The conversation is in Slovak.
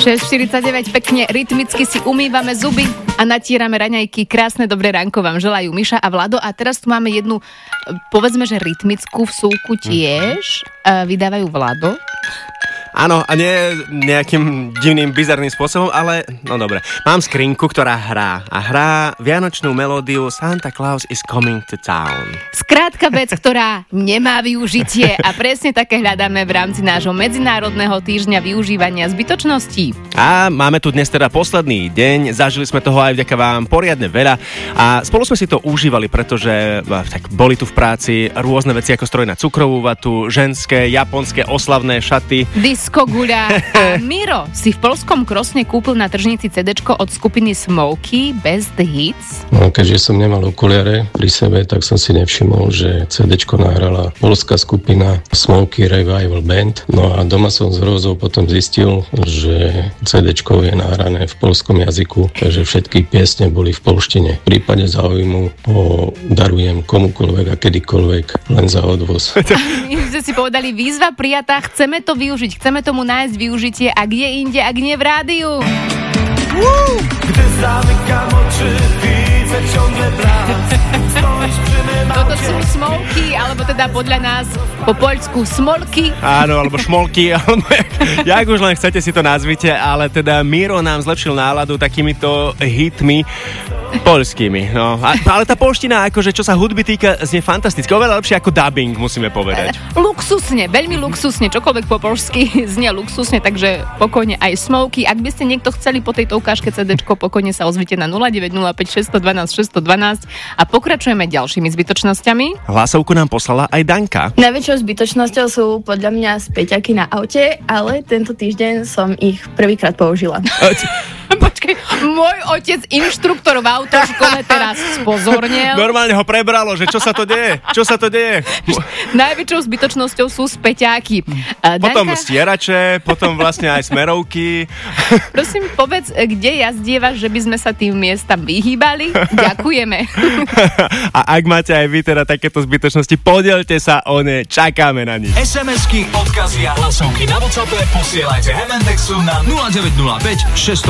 6:49, pekne rytmicky si umývame zuby a natírame raňajky. Krásne dobré ránko vám želajú Miša a Vlado. A teraz tu máme jednu, povedzme, že rytmickú vsúku tiež. Vydávajú Vlado. Áno, a nie nejakým divným, bizarným spôsobom, ale no dobre. Mám skrinku, ktorá hrá. A hrá vianočnú melódiu Santa Claus is coming to town. Skrátka vec, ktorá nemá využitie a presne také hľadáme v rámci nášho Medzinárodného týždňa využívania zbytočností. A máme tu dnes teda posledný deň, zažili sme toho aj vďaka vám poriadne veľa a spolu sme si to užívali, pretože tak boli tu v práci rôzne veci ako stroj na cukrovú vatu, ženské, japonské oslavné šaty. Disco guľa. A Miro si v poľskom Krosne kúpil na tržnici CDčko od skupiny Smokey Best Hits. No, keďže som nemal okuliare pri sebe, tak som si nevšimol, že CDčko nahrala poľská skupina Smokey Revival Band. No a doma som s hrôzou potom zistil, že CDčko je nahrané v poľskom jazyku, takže všetky piesne boli v poľštine. V prípade záujmu darujem komukoľvek a kedykoľvek len za odvoz. My sme si povedali, výzva prijatá, chceme to využiť, chceme tomu nájsť využitie a kde inde, ak nie v rádiu. Gdy zamykam oczy, widzę ciągle blask. Stoisz przy mym Toto sú Smolky, alebo teda podľa nás po poľsku Smolky. Áno, alebo šmolky, alebo jak už len chcete si to nazvite, ale teda Miro nám zlepšil náladu takýmito hitmi poľskými. No. Ale tá poľština, akože čo sa hudby týka, znie fantasticky. Oveľa lepšie ako dubbing, musíme povedať. Luxusne, veľmi luxusne, čokoľvek po poľsky znie luxusne, takže pokojne aj Smokey. Ak by ste niekto chceli po tejto ukážke CDčko, pokojne sa ozvite na 0905 612 612 a pokračujeme ďalšími zbytočnosťami. Hlasovku nám poslala aj Danka. Najväčšou zbytočnosťou sú podľa mňa späťaky na aute, ale tento týždeň som ich prvýkrát použila. Počkej, môj otec, inštruktor v autoškole, teraz spozornil. Normálne ho prebralo, že čo sa to deje? Čo sa to deje? Najväčšou zbytočnosťou sú späťáky. Potom Danka, stierače, potom vlastne aj smerovky. prosím, povedz, kde jazdievaš, že by sme sa tým miestam vyhýbali? Ďakujeme. A ak máte aj vy teda takéto zbytočnosti, podielte sa o ne, čakáme na nich. SMS-ky, odkazy a hlasovky na WhatsAppe posielajte Hemendexu na 0905 600